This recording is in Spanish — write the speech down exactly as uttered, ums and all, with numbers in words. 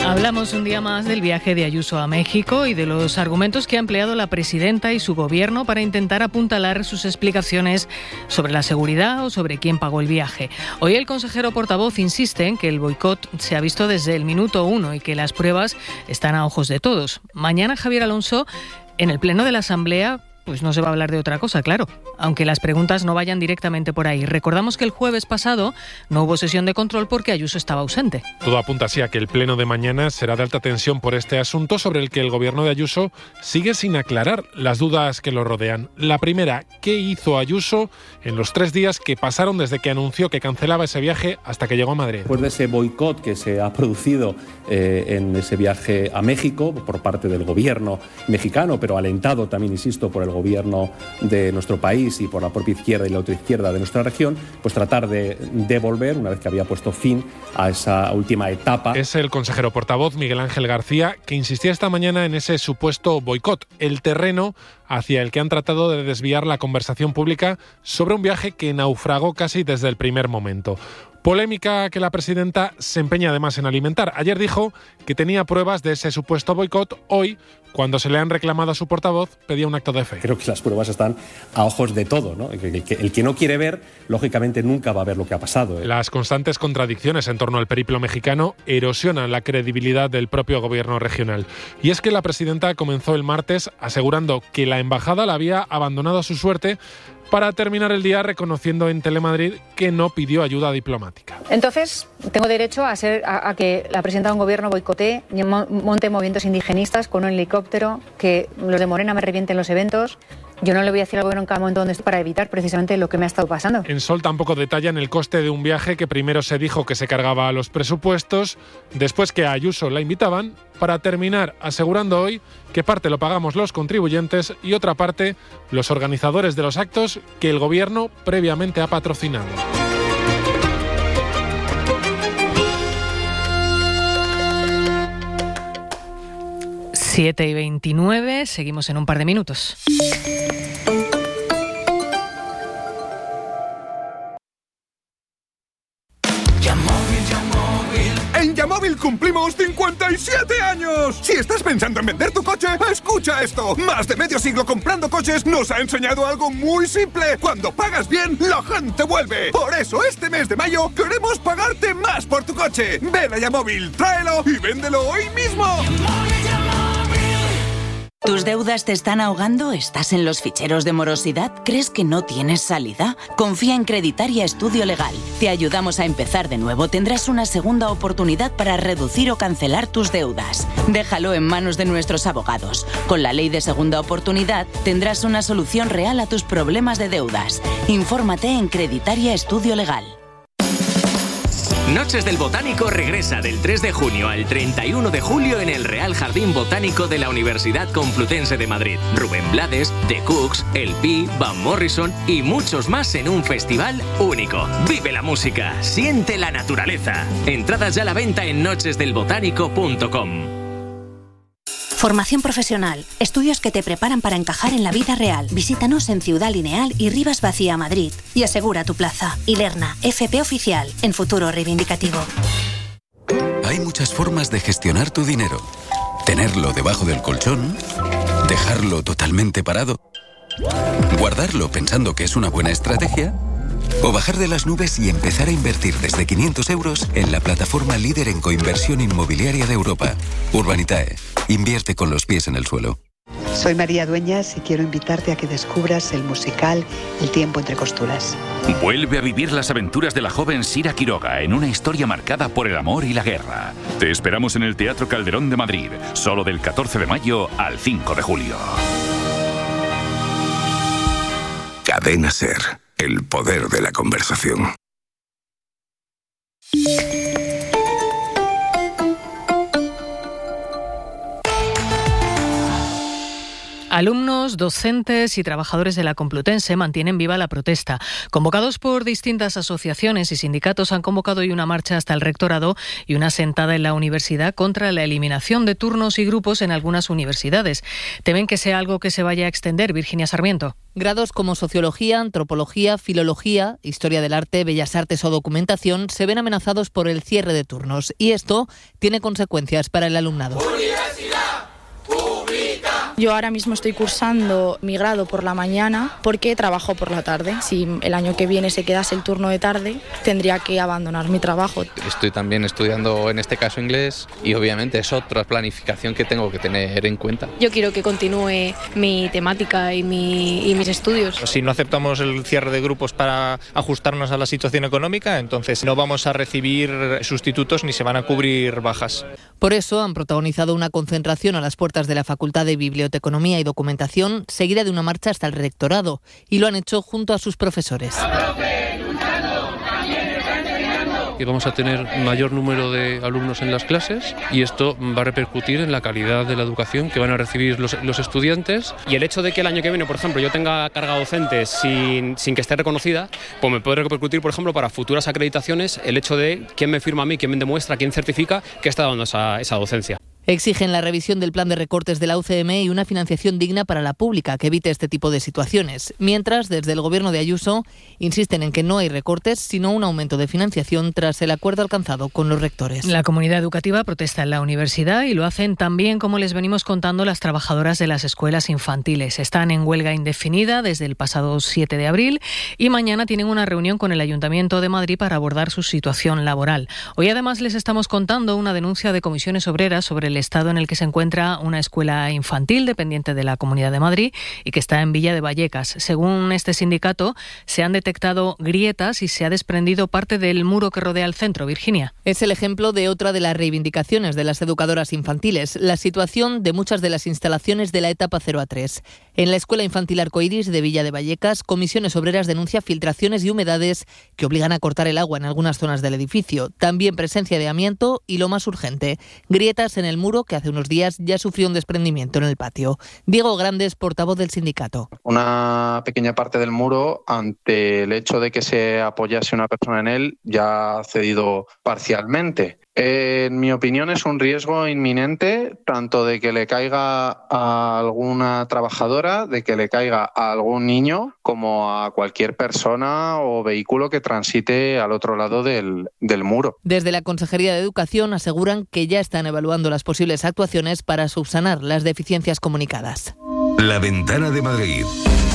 Hablamos un día más del viaje de Ayuso a México y de los argumentos que ha empleado la presidenta y su gobierno para intentar apuntalar sus explicaciones sobre la seguridad o sobre quién pagó el viaje. Hoy el consejero portavoz insiste en que el boicot se ha visto desde el minuto uno y que las pruebas están a ojos de todos. Mañana Javier Alonso, en el pleno de la Asamblea, pues no se va a hablar de otra cosa, claro, aunque las preguntas no vayan directamente por ahí. Recordamos que el jueves pasado no hubo sesión de control porque Ayuso estaba ausente. Todo apunta así a que el pleno de mañana será de alta tensión por este asunto sobre el que el gobierno de Ayuso sigue sin aclarar las dudas que lo rodean. La primera, ¿qué hizo Ayuso en los tres días que pasaron desde que anunció que cancelaba ese viaje hasta que llegó a Madrid? Después de ese boicot que se ha producido eh, en ese viaje a México por parte del gobierno mexicano, pero alentado también, insisto, por el gobierno de nuestro país y por la propia izquierda y la ultraizquierda de nuestra región, pues tratar de devolver, una vez que había puesto fin a esa última etapa. Es el consejero portavoz Miguel Ángel García que insistía esta mañana en ese supuesto boicot, el terreno hacia el que han tratado de desviar la conversación pública sobre un viaje que naufragó casi desde el primer momento. Polémica que la presidenta se empeña además en alimentar. Ayer dijo que tenía pruebas de ese supuesto boicot. Hoy, cuando se le han reclamado a su portavoz, pedía un acto de fe. Creo que las pruebas están a ojos de todo, ¿no? El que, el que no quiere ver, lógicamente nunca va a ver lo que ha pasado, ¿eh? Las constantes contradicciones en torno al periplo mexicano erosionan la credibilidad del propio gobierno regional. Y es que la presidenta comenzó el martes asegurando que la embajada la había abandonado a su suerte, para terminar el día reconociendo en Telemadrid que no pidió ayuda diplomática. Entonces, tengo derecho a, ser, a, a que la presidenta de un gobierno boicotee, monte movimientos indigenistas con un helicóptero, que los de Morena me revienten los eventos. Yo no le voy a decir al gobierno en cada momento donde estoy para evitar precisamente lo que me ha estado pasando. En Sol tampoco detallan el coste de un viaje que primero se dijo que se cargaba a los presupuestos, después que a Ayuso la invitaban, para terminar asegurando hoy que parte lo pagamos los contribuyentes y otra parte los organizadores de los actos que el gobierno previamente ha patrocinado. siete y veintinueve, seguimos en un par de minutos. En Yamóvil cumplimos cincuenta y siete años. Si estás pensando en vender tu coche, escucha esto. Más de medio siglo comprando coches nos ha enseñado algo muy simple. Cuando pagas bien, la gente vuelve. Por eso este mes de mayo queremos pagarte más por tu coche. Ven a Yamóvil, tráelo y véndelo hoy mismo. ¿Tus deudas te están ahogando? ¿Estás en los ficheros de morosidad? ¿Crees que no tienes salida? Confía en Creditaria Estudio Legal. Te ayudamos a empezar de nuevo. Tendrás una segunda oportunidad para reducir o cancelar tus deudas. Déjalo en manos de nuestros abogados. Con la ley de segunda oportunidad tendrás una solución real a tus problemas de deudas. Infórmate en Creditaria Estudio Legal. Noches del Botánico regresa del tres de junio al treinta y uno de julio en el Real Jardín Botánico de la Universidad Complutense de Madrid. Rubén Blades, The Cooks, El Pi, Van Morrison y muchos más en un festival único. Vive la música, siente la naturaleza. Entradas ya a la venta en noches del botánico punto com. Formación profesional, estudios que te preparan para encajar en la vida real. Visítanos en Ciudad Lineal y Rivas Vacía, Madrid. Y asegura tu plaza. Ilerna, F P Oficial, en Futuro Reivindicativo. Hay muchas formas de gestionar tu dinero. Tenerlo debajo del colchón, dejarlo totalmente parado, guardarlo pensando que es una buena estrategia, o bajar de las nubes y empezar a invertir desde quinientos euros en la plataforma líder en coinversión inmobiliaria de Europa. Urbanitae. Invierte con los pies en el suelo. Soy María Dueñas y quiero invitarte a que descubras el musical El tiempo entre costuras. Vuelve a vivir las aventuras de la joven Sira Quiroga en una historia marcada por el amor y la guerra. Te esperamos en el Teatro Calderón de Madrid, solo del catorce de mayo al cinco de julio. Cadena SER. El poder de la conversación. Alumnos, docentes y trabajadores de la Complutense mantienen viva la protesta. Convocados por distintas asociaciones y sindicatos, han convocado hoy una marcha hasta el rectorado y una sentada en la universidad contra la eliminación de turnos y grupos en algunas universidades. Temen que sea algo que se vaya a extender. Virginia Sarmiento. Grados como Sociología, Antropología, Filología, Historia del Arte, Bellas Artes o Documentación se ven amenazados por el cierre de turnos, y esto tiene consecuencias para el alumnado. Yo ahora mismo estoy cursando mi grado por la mañana porque trabajo por la tarde. Si el año que viene se quedase el turno de tarde, tendría que abandonar mi trabajo. Estoy también estudiando, en este caso, inglés, y obviamente es otra planificación que tengo que tener en cuenta. Yo quiero que continúe mi temática y, mi, y mis estudios. Si no aceptamos el cierre de grupos para ajustarnos a la situación económica, entonces no vamos a recibir sustitutos ni se van a cubrir bajas. Por eso han protagonizado una concentración a las puertas de la Facultad de Biblioteconomía y Documentación, seguida de una marcha hasta el rectorado, y lo han hecho junto a sus profesores. Y vamos a tener mayor número de alumnos en las clases y esto va a repercutir en la calidad de la educación que van a recibir los, los estudiantes. Y el hecho de que el año que viene, por ejemplo, yo tenga carga docente sin, sin que esté reconocida, pues me puede repercutir, por ejemplo, para futuras acreditaciones, el hecho de quién me firma a mí, quién me demuestra, quién certifica que está dando esa, esa docencia. Exigen la revisión del plan de recortes de la U C M y una financiación digna para la pública que evite este tipo de situaciones. Mientras, desde el gobierno de Ayuso, insisten en que no hay recortes, sino un aumento de financiación tras el acuerdo alcanzado con los rectores. La comunidad educativa protesta en la universidad y lo hacen también, como les venimos contando, las trabajadoras de las escuelas infantiles. Están en huelga indefinida desde el pasado siete de abril y mañana tienen una reunión con el Ayuntamiento de Madrid para abordar su situación laboral. Hoy además les estamos contando una denuncia de Comisiones Obreras sobre el el estado en el que se encuentra una escuela infantil dependiente de la Comunidad de Madrid y que está en Villa de Vallecas. Según este sindicato, se han detectado grietas y se ha desprendido parte del muro que rodea el centro. Virginia. Es el ejemplo de otra de las reivindicaciones de las educadoras infantiles, la situación de muchas de las instalaciones de la etapa cero a tres. En la Escuela Infantil Arcoiris de Villa de Vallecas, Comisiones Obreras denuncia filtraciones y humedades que obligan a cortar el agua en algunas zonas del edificio. También presencia de amianto y, lo más urgente, grietas en el muro que hace unos días ya sufrió un desprendimiento en el patio. Diego Grandes, portavoz del sindicato. Una pequeña parte del muro, ante el hecho de que se apoyase una persona en él, ya ha cedido parcialmente. En mi opinión es un riesgo inminente, tanto de que le caiga a alguna trabajadora, de que le caiga a algún niño, como a cualquier persona o vehículo que transite al otro lado del, del muro. Desde la Consejería de Educación aseguran que ya están evaluando las posibles actuaciones para subsanar las deficiencias comunicadas. La Ventana de Madrid.